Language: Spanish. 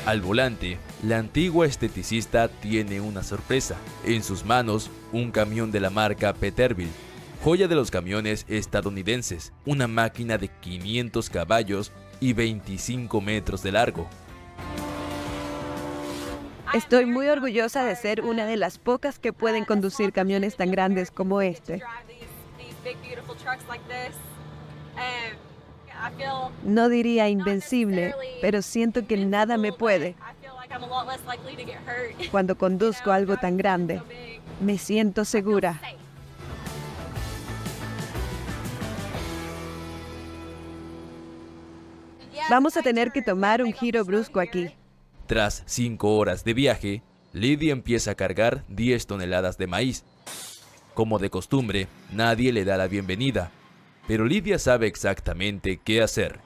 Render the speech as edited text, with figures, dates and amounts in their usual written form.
Al volante, la antigua esteticista tiene una sorpresa. En sus manos, un camión de la marca Peterbilt, joya de los camiones estadounidenses, una máquina de 500 caballos y 25 metros de largo. Estoy muy orgullosa de ser una de las pocas que pueden conducir camiones tan grandes como este. No diría invencible, pero siento que nada me puede. Cuando conduzco algo tan grande, me siento segura. Vamos a tener que tomar un giro brusco aquí. Tras 5 horas de viaje, Lidia empieza a cargar 10 toneladas de maíz. Como de costumbre, nadie le da la bienvenida, pero Lidia sabe exactamente qué hacer.